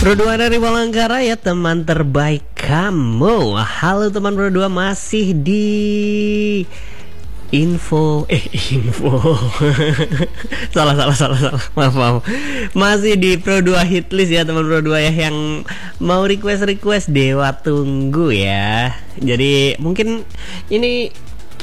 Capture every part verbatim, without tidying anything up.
Pro dua dari Palangkaraya, teman terbaik kamu. Halo teman Pro dua, masih di info eh info salah salah salah salah maaf maaf masih di Pro dua Hitlist ya teman Pro dua ya, yang mau request request Dewa tunggu ya. Jadi mungkin ini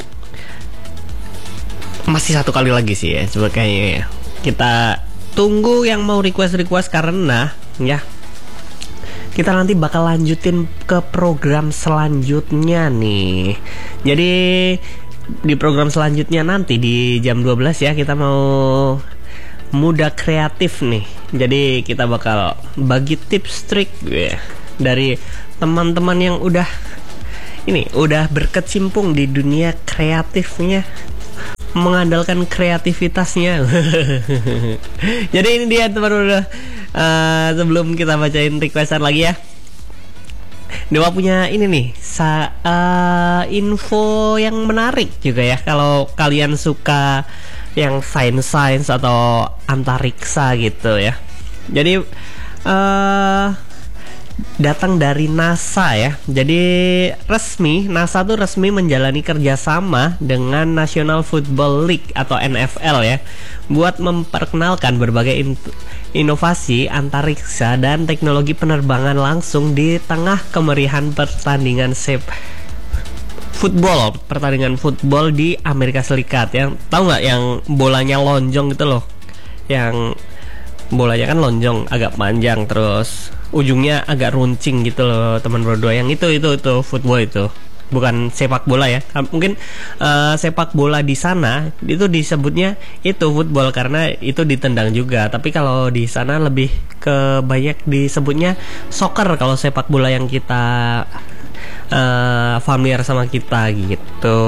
masih satu kali lagi sih ya, coba kayaknya ya. Kita tunggu yang mau request request karena ya kita nanti bakal lanjutin ke program selanjutnya nih. Jadi di program selanjutnya nanti di jam dua belas ya, kita mau muda kreatif nih. Jadi kita bakal bagi tips trik ya, dari teman-teman yang udah ini udah berkecimpung di dunia kreatifnya, mengandalkan kreativitasnya. Jadi ini dia teman udah uh, sebelum kita bacain requestan lagi ya, Dewa punya ini nih sa uh, info yang menarik juga ya. Kalau kalian suka yang sains-sains atau antariksa gitu ya. Jadi uh, datang dari NASA ya. Jadi resmi NASA tuh resmi menjalani kerjasama dengan National Football League atau N F L ya, buat memperkenalkan berbagai in inovasi antariksa dan teknologi penerbangan langsung di tengah kemeriahan pertandingan sep football pertandingan football di Amerika Serikat. Yang tahu nggak yang bolanya lonjong gitu loh, yang bolanya kan lonjong agak panjang terus ujungnya agak runcing gitu loh teman berdua. Yang itu itu itu football, itu bukan sepak bola ya. Mungkin uh, sepak bola di sana itu disebutnya itu football karena itu ditendang juga. Tapi kalau di sana lebih ke banyak disebutnya soccer kalau sepak bola yang kita uh, familiar sama kita gitu.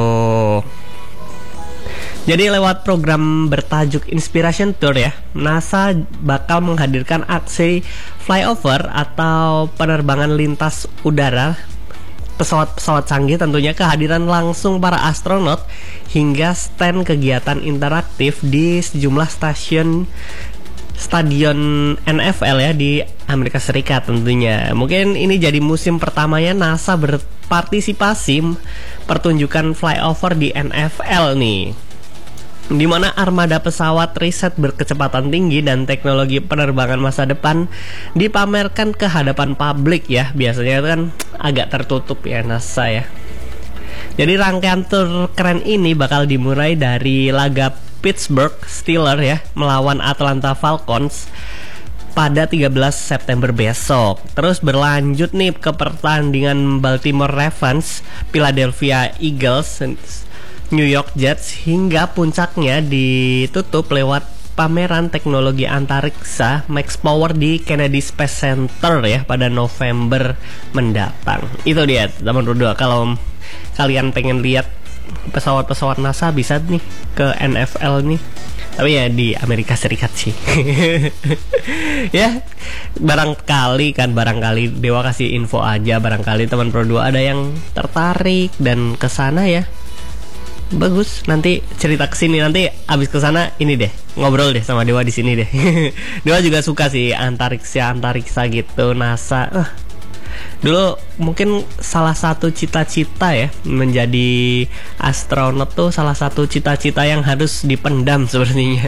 Jadi lewat program bertajuk Inspiration Tour ya, NASA bakal menghadirkan aksi flyover atau penerbangan lintas udara pesawat-pesawat canggih, tentunya kehadiran langsung para astronot hingga stand kegiatan interaktif di sejumlah stasiun stadion N F L ya di Amerika Serikat tentunya. Mungkin ini jadi musim pertamanya NASA berpartisipasi pertunjukan flyover di N F L nih, di mana armada pesawat riset berkecepatan tinggi dan teknologi penerbangan masa depan dipamerkan ke hadapan publik ya. Biasanya itu kan agak tertutup ya NASA ya. Jadi rangkaian tur keren ini bakal dimulai dari laga Pittsburgh Steelers ya melawan Atlanta Falcons pada tiga belas September besok. Terus berlanjut nih ke pertandingan Baltimore Ravens, Philadelphia Eagles, New York Jets, hingga puncaknya ditutup lewat pameran teknologi antariksa Max Power di Kennedy Space Center ya pada November mendatang. Itu dia teman berdua, kalau kalian pengen lihat pesawat-pesawat NASA bisa nih ke N F L nih, tapi ya di Amerika Serikat sih. Ya barangkali kan barangkali Dewa kasih info aja, barangkali teman Pro dua ada yang tertarik dan kesana ya. Bagus, nanti cerita kesini, nanti abis kesana ini deh ngobrol deh sama Dewa di sini deh. Dewa juga suka sih antariksa antariksa gitu, NASA. Uh, dulu mungkin salah satu cita-cita ya menjadi astronot tuh salah satu cita-cita yang harus dipendam sepertinya.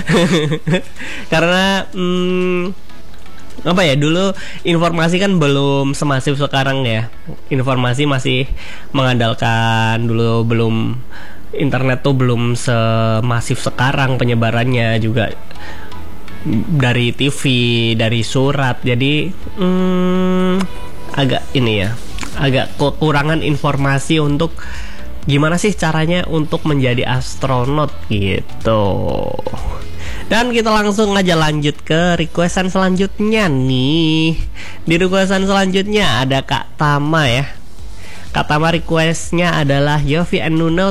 Karena hmm, apa ya, dulu informasi kan belum semasif sekarang ya. Informasi masih mengandalkan, dulu belum, internet tuh belum semasif sekarang, penyebarannya juga dari T V, dari surat. Jadi hmm, agak ini ya, agak kekurangan informasi untuk gimana sih caranya untuk menjadi astronot gitu. Dan kita langsung aja lanjut ke requestan selanjutnya nih. Di requestan selanjutnya ada Kak Tama ya. Kak Tama requestnya adalah Yovie and Nuno,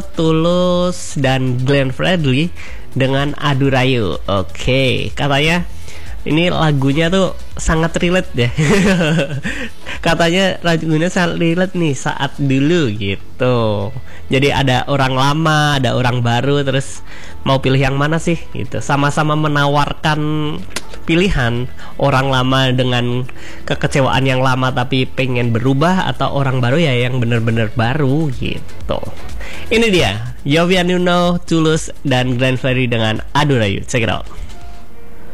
Tulus dan Glenn Fredly dengan Adu Rayu. Oke, katanya Ini lagunya tuh sangat relate deh. Katanya lagunya sangat relate nih saat dulu gitu. Jadi ada orang lama, ada orang baru, terus mau pilih yang mana sih gitu. Sama-sama menawarkan pilihan, orang lama dengan kekecewaan yang lama tapi pengen berubah, atau orang baru ya yang bener-bener baru gitu. Ini dia Yovie and Nuno, Tulus dan Glenn Fredly dengan Adu Rayu. Check it out.